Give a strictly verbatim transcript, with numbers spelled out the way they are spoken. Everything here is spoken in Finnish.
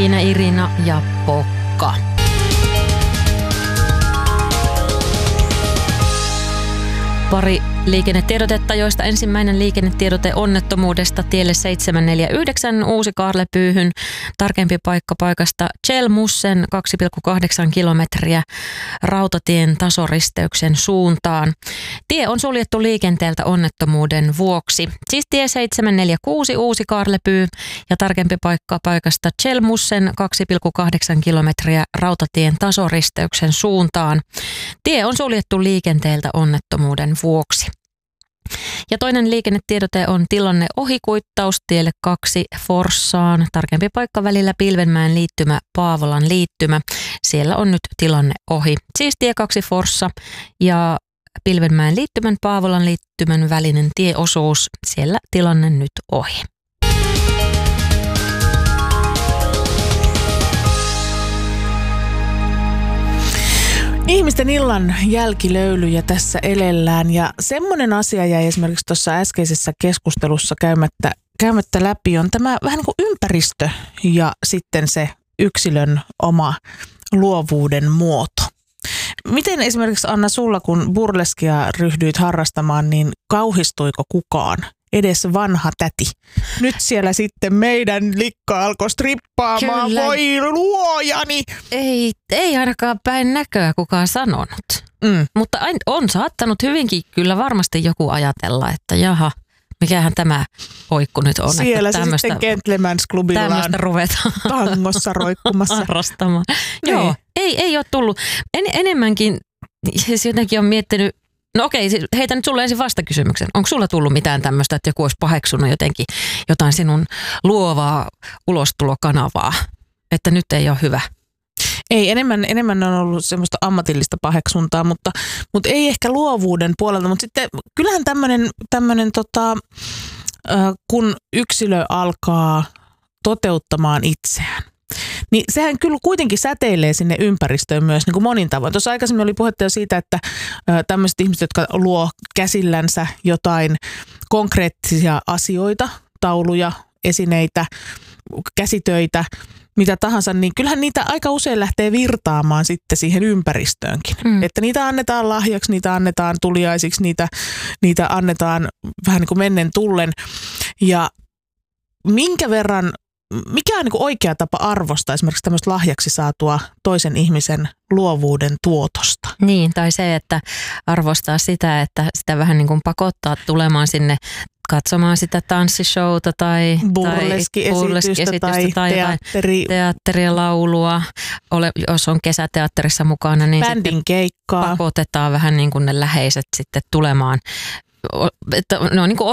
Siinä Irina ja Pokka. Pari liikennetiedotetta, joista ensimmäinen liikennetiedote onnettomuudesta tielle seitsemän neljä yhdeksän Uusi-Kaarlepyyhyn. Tarkempi paikka paikasta Chelmussen kaksi pilkku kahdeksan kilometriä rautatien tasoristeyksen suuntaan. Tie on suljettu liikenteeltä onnettomuuden vuoksi. Siis tie seitsemän neljä kuusi Uusi-Kaarlepyy ja tarkempi paikka paikasta Chelmussen kaksi pilkku kahdeksan kilometriä rautatien tasoristeyksen suuntaan. Tie on suljettu liikenteeltä onnettomuuden vuoksi. Ja toinen liikennetiedote on tilanne ohikuittaus tielle kaksi Forssaan. Tarkempi paikka välillä Pilvenmäen liittymä, Paavolan liittymä. Siellä on nyt tilanne ohi. Siis tie kaksi Forssa ja Pilvenmäen liittymän, Paavolan liittymän välinen tieosuus. Siellä tilanne nyt ohi. Ihmisten illan jälkilöylyjä tässä elellään ja semmoinen asia jäi esimerkiksi tuossa äskeisessä keskustelussa käymättä, käymättä läpi on tämä vähän niin kuin ympäristö ja sitten se yksilön oma luovuuden muoto. Miten esimerkiksi Anna sulla, kun burleskia ryhdyit harrastamaan, niin kauhistuiko kukaan? Edes vanha täti. Nyt siellä sitten meidän likka alkoi strippaamaan, kyllä. Voi luojani. Ei, ei ainakaan päin näköä kukaan sanonut. Mm. Mutta on saattanut hyvinkin kyllä varmasti joku ajatella, että jaha, mikähän tämä oikku nyt on. Siellä se sitten Gentleman's Clubillaan tämmöistä ruvetaan tangossa roikkumassa. Harrastamaan. Joo, ei, ei ole tullut. En, enemmänkin siis jotenkin on miettinyt. No okei, heitä nyt sulle ensin vastakysymyksen. Onko sulla tullut mitään tämmöistä, että joku olisi paheksunut jotenkin jotain sinun luovaa ulostulokanavaa, että nyt ei ole hyvä? Ei, enemmän, enemmän on ollut semmoista ammatillista paheksuntaa, mutta, mutta ei ehkä luovuuden puolelta. Mutta sitten kyllähän tämmöinen, tämmöinen tota, äh, kun yksilö alkaa toteuttamaan itseään, niin sehän kyllä kuitenkin säteilee sinne ympäristöön myös niin kuin monin tavoin. Tuossa aikaisemmin oli puhetta jo siitä, että tämmöiset ihmiset, jotka luo käsillänsä jotain konkreettisia asioita, tauluja, esineitä, käsitöitä, mitä tahansa, niin kyllähän niitä aika usein lähtee virtaamaan sitten siihen ympäristöönkin. Mm. Että niitä annetaan lahjaksi, niitä annetaan tuliaisiksi, niitä, niitä annetaan vähän niin kuin mennen tullen. Ja minkä verran mikä on niin kuin oikea tapa arvostaa esimerkiksi tämmöistä lahjaksi saatua toisen ihmisen luovuuden tuotosta? Niin, tai se, että arvostaa sitä, että sitä vähän niin kuin pakottaa tulemaan sinne katsomaan sitä tanssishowta tai burleski-esitystä tai, tai teatteri. teatteria, laulua. Ole, jos on kesäteatterissa mukana, niin bändin keikkaa. Pakotetaan vähän niin kuin ne läheiset sitten tulemaan. Että ne on niin kuin